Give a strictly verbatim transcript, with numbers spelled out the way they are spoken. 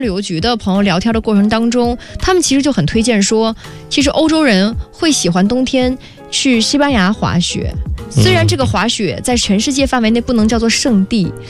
旅游局的朋友聊天的过程当中，他们其实就很推荐说，其实欧洲人会喜欢冬天去西班牙滑雪。虽然这个滑雪在全世界范围内不能叫做圣地，